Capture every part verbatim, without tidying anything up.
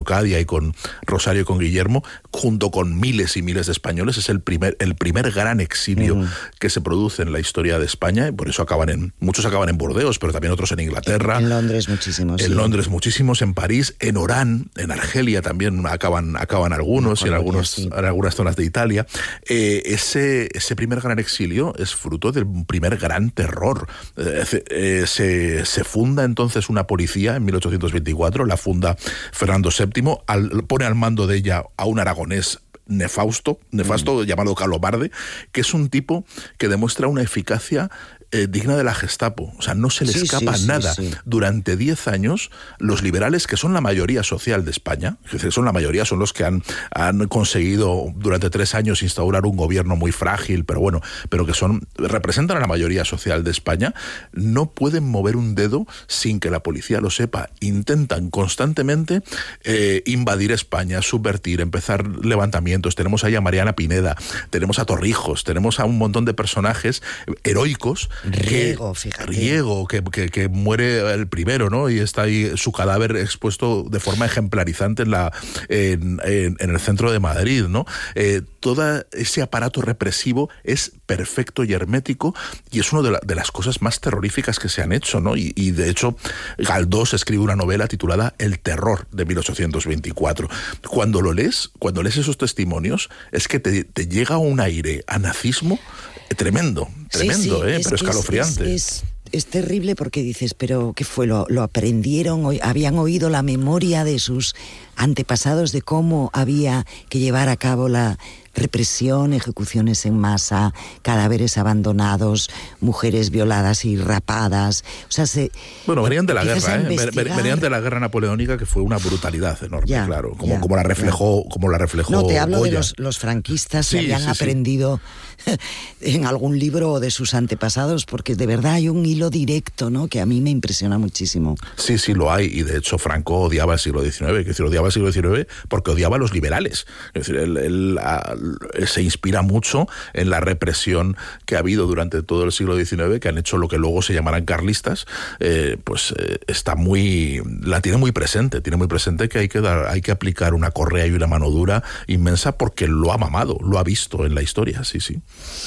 Leocadia y con Rosario y con Guillermo, junto con miles y miles de españoles, es el primer, el primer gran exilio mm. que se produce en la historia de España, y por eso acaban en, muchos acaban en Burdeos, pero también otros en Inglaterra. En Londres muchísimos. En sí. Londres muchísimos, en París, en Orán, en Argelia también acaban, acaban algunos, y en, algunos, sí. en algunas zonas de Italia. Eh, ese, ese primer gran exilio es fruto del primer gran terror. Eh, eh, se, se funda entonces una policía en mil ochocientos veinticuatro, la funda Fernando séptimo, al, pone al mando de ella a un aragonés nefausto, nefasto, mm. llamado Calomarde, que es un tipo que demuestra una eficacia Eh, digna de la Gestapo. O sea, no se le sí, escapa sí, nada. Sí, sí. Durante diez años, los liberales, que son la mayoría social de España, es decir, son la mayoría, son los que han, han conseguido durante tres años instaurar un gobierno muy frágil, pero bueno, pero que son representan a la mayoría social de España, no pueden mover un dedo sin que la policía lo sepa. Intentan constantemente eh, invadir España, subvertir, empezar levantamientos. Tenemos ahí a Mariana Pineda, tenemos a Torrijos, tenemos a un montón de personajes heroicos. Riego, que, fíjate. Riego, que, que, que muere el primero, ¿no? Y está ahí su cadáver expuesto de forma ejemplarizante en, la, en, en, en el centro de Madrid, ¿no? Eh, todo ese aparato represivo es perfecto y hermético, y es una de, la, de las cosas más terroríficas que se han hecho, ¿no? Y, y de hecho, Galdós escribe una novela titulada El terror de mil ochocientos veinticuatro. Cuando lo lees, cuando lees esos testimonios, es que te, te llega un aire a nazismo tremendo, tremendo, sí, sí, ¿eh? Es Pero escalofriante. Es, es, es, es terrible porque dices, pero ¿qué fue? ¿Lo, lo aprendieron? ¿Habían oído la memoria de sus antepasados de cómo había que llevar a cabo la represión, ejecuciones en masa, cadáveres abandonados, mujeres violadas y rapadas? O sea, se... Bueno, venían de la guerra, ¿eh? Venían de la guerra napoleónica, que fue una brutalidad enorme, ya, claro. Como, ya, como la reflejó, ya. como la reflejó No, te hablo Goya. de los, los franquistas sí, que habían sí, aprendido sí. en algún libro de sus antepasados, porque de verdad hay un hilo directo, ¿no? Que a mí me impresiona muchísimo. Sí, sí, lo hay, y de hecho Franco odiaba el siglo diecinueve, que decir, odiaba el siglo diecinueve porque odiaba a los liberales. Es decir, él, él, él se inspira mucho en la represión que ha habido durante todo el siglo diecinueve, que han hecho lo que luego se llamarán carlistas. Eh, pues eh, está muy, la tiene muy presente, tiene muy presente que hay que dar, hay que aplicar una correa y una mano dura inmensa, porque lo ha mamado, lo ha visto en la historia, sí, sí.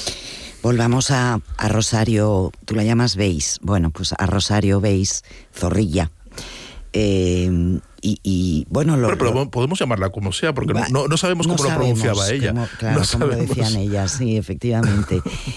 Volvamos a, a Rosario, tú la llamas Beis, bueno, pues a Rosario Beis Zorrilla. Eh, y, y bueno, lo, pero, pero lo, podemos llamarla como sea, porque va, no, no sabemos cómo no lo sabemos pronunciaba ella. Cómo, claro, no cómo lo decían ellas, sí, efectivamente.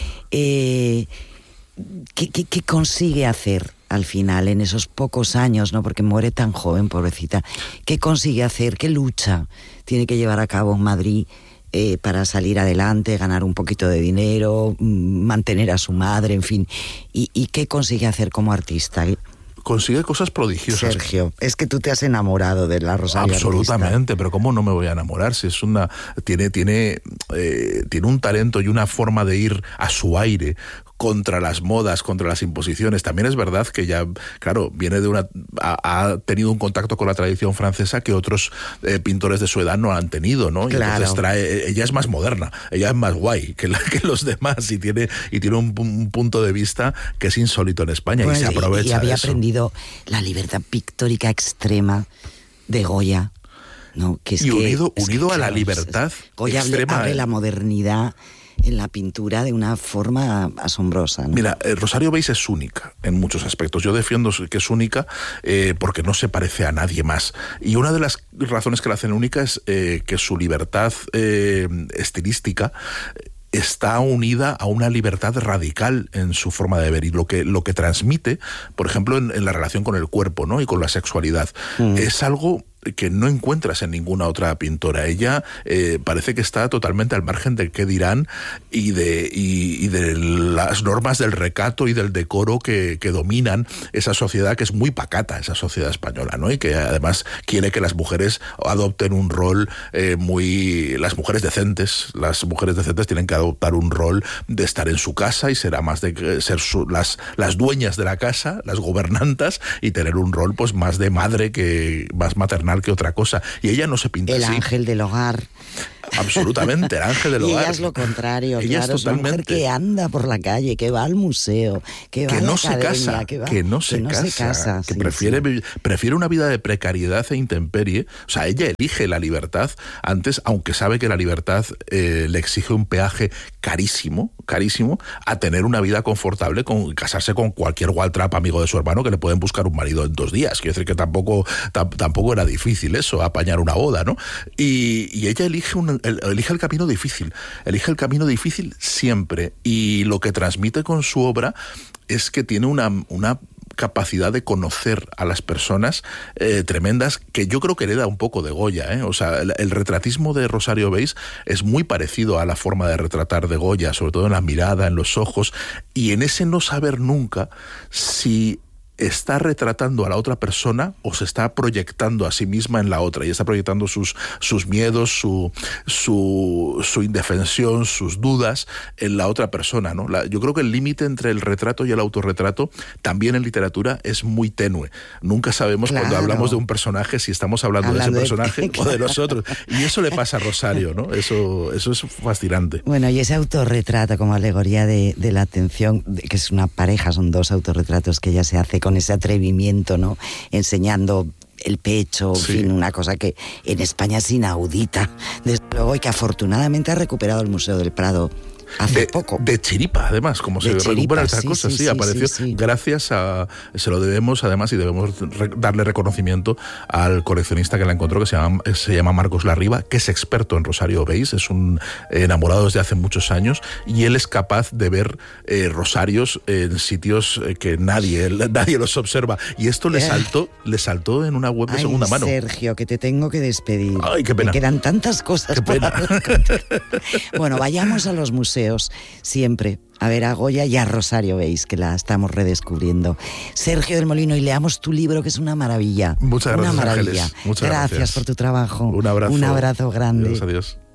eh, ¿qué, qué, ¿Qué consigue hacer al final, en esos pocos años, ¿no? Porque muere tan joven, pobrecita? ¿Qué consigue hacer? ¿Qué lucha tiene que llevar a cabo en Madrid eh, para salir adelante, ganar un poquito de dinero, mantener a su madre, en fin? ¿Y, y qué consigue hacer como artista? Consigue cosas prodigiosas. Sergio, es que tú te has enamorado de la Rosario. Absolutamente, artista. Pero cómo no me voy a enamorar si es una tiene tiene eh, tiene un talento y una forma de ir a su aire contra las modas, contra las imposiciones. También es verdad que ya, claro, viene de una ha, ha tenido un contacto con la tradición francesa que otros eh, pintores de su edad no han tenido, ¿no? Claro. Y entonces trae, ella es más moderna, ella es más guay que, la, que los demás, y tiene y tiene un, un punto de vista que es insólito en España, pues, y se aprovecha y, y había de eso. aprendido la libertad pictórica extrema de Goya. No, que es y que, unido, es unido que, a la claro, libertad es, Goya extrema. abre la modernidad en la pintura de una forma asombrosa, ¿no? Mira, eh, Rosario Beis es única en muchos aspectos. Yo defiendo que es única eh, porque no se parece a nadie más. Y una de las razones que la hacen única es eh, que su libertad eh, estilística está unida a una libertad radical en su forma de ver, y lo que, lo que transmite, por ejemplo, en, en la relación con el cuerpo, ¿no? Y con la sexualidad, mm. es algo que no encuentras en ninguna otra pintora. Ella eh, parece que está totalmente al margen de qué dirán y de, y, y de las normas del recato y del decoro que, que dominan esa sociedad, que es muy pacata, esa sociedad española, ¿no? Y que además quiere que las mujeres adopten un rol eh, muy... Las mujeres decentes, las mujeres decentes tienen que adoptar un rol de estar en su casa y será más de ser su, las, las dueñas de la casa, las gobernantas, y tener un rol pues más de madre, que más maternal que otra cosa. Y ella no se pinta el así. ángel del hogar. absolutamente, el ángel del y hogar. ella es lo contrario, ella claro, es totalmente... una mujer que anda por la calle, que va al museo, que va que a la no se academia, casa, que, va, que no se que no casa, se casa, que sí, prefiere, sí. prefiere una vida de precariedad e intemperie. O sea, ella elige la libertad antes, aunque sabe que la libertad eh, le exige un peaje carísimo, carísimo, a tener una vida confortable, con casarse con cualquier Waltrap amigo de su hermano que le pueden buscar un marido en dos días. Quiero decir que tampoco, tampoco era difícil eso, apañar una boda, ¿no? Y, y ella elige, un, elige el camino difícil, elige el camino difícil siempre. Y lo que transmite con su obra es que tiene una, una capacidad de conocer a las personas eh, tremendas, que yo creo que hereda un poco de Goya, ¿eh? O sea, el, el retratismo de Rosario Beis es muy parecido a la forma de retratar de Goya, sobre todo en la mirada, en los ojos, y en ese no saber nunca si está retratando a la otra persona o se está proyectando a sí misma en la otra, y está proyectando sus, sus miedos, su, su, su indefensión, sus dudas en la otra persona, ¿no? La, yo creo que el límite entre el retrato y el autorretrato también en literatura es muy tenue. Nunca sabemos, claro, cuando hablamos de un personaje, si estamos hablando, hablando de ese personaje de... claro. o de nosotros. Y eso le pasa a Rosario, ¿no? Eso, eso es fascinante. Bueno, y ese autorretrato como alegoría de, de la atención, de, que es una pareja, son dos autorretratos que ella se hace con ese atrevimiento, ¿no? Enseñando el pecho, en sí. fin, una cosa que en España es inaudita, desde luego, y que afortunadamente ha recuperado el Museo del Prado hace de, poco. De chiripa, además, como de se chiripa, recuperan estas sí, cosas, sí, sí, sí apareció sí, sí. gracias a... Se lo debemos, además, y debemos re, darle reconocimiento al coleccionista que la encontró, que se llama, se llama Marcos Larriba, que es experto en Rosario Beis, es un enamorado desde hace muchos años, y él es capaz de ver eh, rosarios en sitios que nadie, nadie los observa. Y esto le saltó, le saltó en una web de Ay, segunda mano. Sergio, que te tengo que despedir. Ay, qué pena. Me quedan tantas cosas. Qué pena. Bueno, vayamos a los museos siempre a ver a Goya y a Rosario Beis, que la estamos redescubriendo. Sergio del Molino, y leamos tu libro, que es una maravilla. Muchas gracias, una maravilla. Ángeles. Muchas gracias, gracias por tu trabajo. Un abrazo. Un abrazo grande. Adiós, adiós.